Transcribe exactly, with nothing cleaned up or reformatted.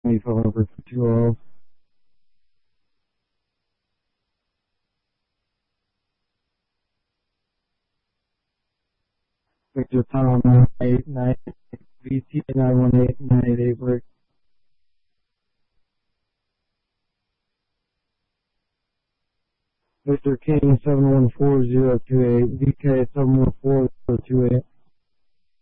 phone number for two oh. Victor Tunnel nine eight nine, V T nine one eight nine eight eight break. Victor King seven one four zero two eight, V K seven one four zero two eight.